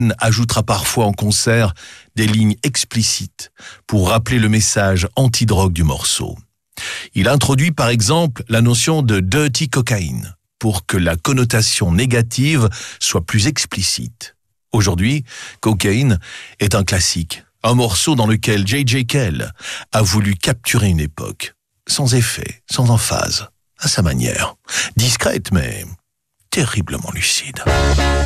ajoutera parfois en concert des lignes explicites pour rappeler le message anti-drogue du morceau. Il introduit par exemple la notion de dirty cocaine pour que la connotation négative soit plus explicite. Aujourd'hui, Cocaine est un classique, un morceau dans lequel J.J. Cale a voulu capturer une époque, sans effet, sans emphase, à sa manière, discrète mais terriblement lucide.